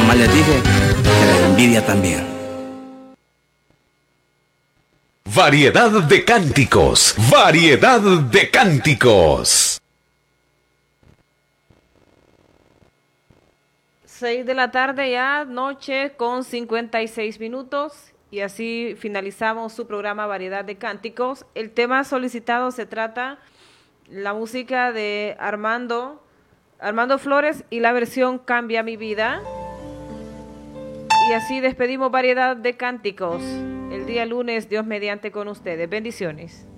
más les dije que la envidia también. Variedad de cánticos, variedad de cánticos. 6 de la tarde ya, noche con 56 minutos. Y así finalizamos su programa Variedad de Cánticos. El tema solicitado se trata la música de Armando Flores y la versión Cambia mi vida. Y así despedimos Variedad de Cánticos. El día lunes, Dios mediante con ustedes. Bendiciones.